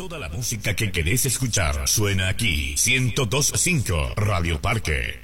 Toda la música que querés escuchar suena aquí. 102.5 Radio Parque.